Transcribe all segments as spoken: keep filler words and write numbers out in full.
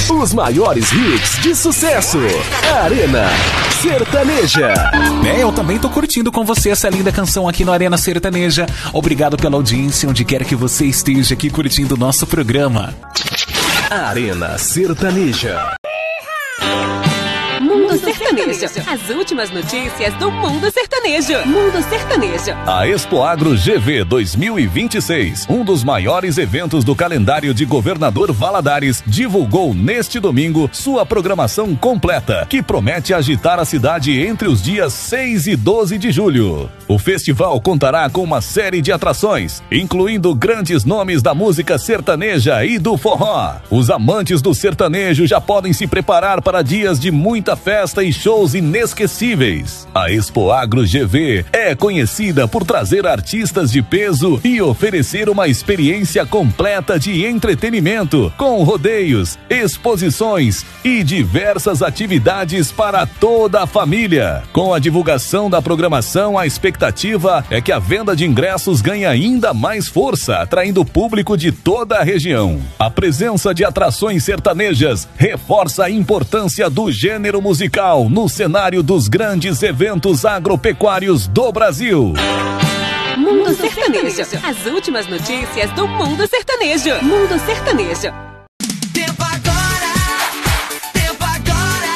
Os maiores hits de sucesso. Arena Sertaneja. É, eu também tô curtindo com você essa linda canção aqui no Arena Sertaneja. Obrigado pela audiência, onde quer que você esteja aqui curtindo o nosso programa. Arena Sertaneja. Mundo Sertanejo. As últimas notícias do Mundo Sertanejo. Mundo Sertanejo. A Expo Agro G V dois mil e vinte e seis, um dos maiores eventos do calendário de Governador Valadares, divulgou neste domingo sua programação completa, que promete agitar a cidade entre os dias seis e doze de julho. O festival contará com uma série de atrações, incluindo grandes nomes da música sertaneja e do forró. Os amantes do sertanejo já podem se preparar para dias de muita festa e shows inesquecíveis. A Expo Agro G V é conhecida por trazer artistas de peso e oferecer uma experiência completa de entretenimento, com rodeios, exposições e diversas atividades para toda a família. Com a divulgação da programação, a expectativa é que a venda de ingressos ganhe ainda mais força, atraindo o público de toda a região. A presença de atrações sertanejas reforça a importância do gênero musical no cenário dos grandes eventos agropecuários do Brasil. Mundo Sertanejo. As últimas notícias do Mundo Sertanejo. Mundo Sertanejo. Tempo agora. Tempo agora.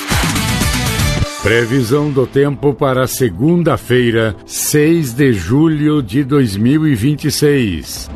Previsão do tempo para segunda-feira, seis de julho de dois mil e vinte e seis.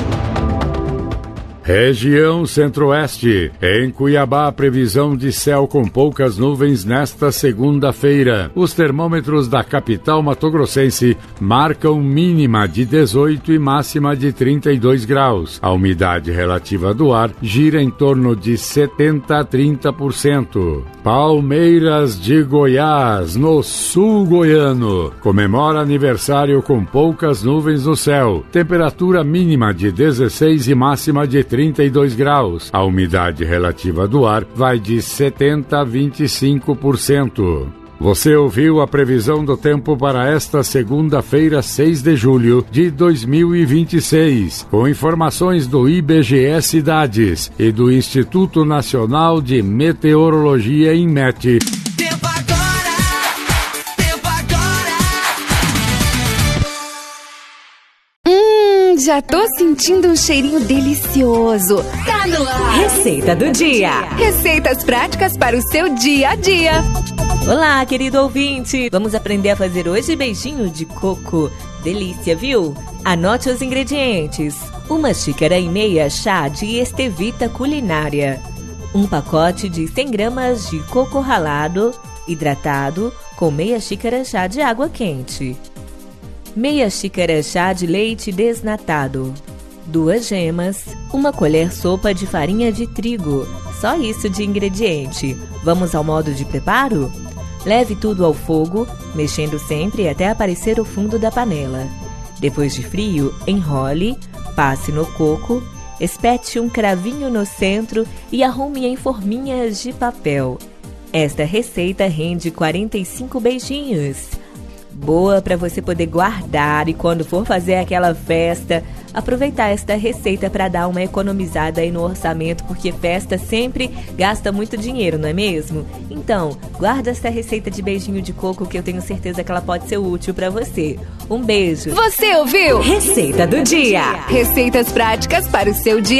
Região Centro-Oeste. Em Cuiabá, previsão de céu com poucas nuvens nesta segunda-feira. Os termômetros da capital mato-grossense marcam mínima de dezoito e máxima de trinta e dois graus. A umidade relativa do ar gira em torno de setenta a trinta por cento. Palmeiras de Goiás, no sul goiano, comemora aniversário com poucas nuvens no céu. Temperatura mínima de dezesseis e máxima de trinta e dois graus. A umidade relativa do ar vai de setenta a vinte e cinco por cento. Você ouviu a previsão do tempo para esta segunda-feira, seis de julho de dois mil e vinte e seis, com informações do I B G E Cidades e do Instituto Nacional de Meteorologia, INMET. Tempo agora. Tempo agora. Hum, já tô sentindo um cheirinho delicioso. Tá no ar. Receita do dia. Receitas práticas para o seu dia a dia. Olá, querido ouvinte! Vamos aprender a fazer hoje beijinho de coco. Delícia, viu? Anote os ingredientes. Uma xícara e meia chá de estevita culinária. Um pacote de cem gramas de coco ralado, hidratado, com meia xícara chá de água quente. Meia xícara chá de leite desnatado. Duas gemas. Uma colher sopa de farinha de trigo. Só isso de ingrediente. Vamos ao modo de preparo? Leve tudo ao fogo, mexendo sempre até aparecer o fundo da panela. Depois de frio, enrole, passe no coco, espete um cravinho no centro e arrume em forminhas de papel. Esta receita rende quarenta e cinco beijinhos. Boa para você poder guardar e quando for fazer aquela festa, aproveitar esta receita para dar uma economizada aí no orçamento, porque festa sempre gasta muito dinheiro, não é mesmo? Então, guarda essa receita de beijinho de coco que eu tenho certeza que ela pode ser útil para você. Um beijo. Você ouviu? Receita do dia. Receitas práticas para o seu dia